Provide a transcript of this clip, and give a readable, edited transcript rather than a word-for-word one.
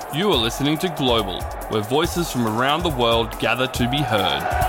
You are listening to Global, where voices from around the world gather to be heard.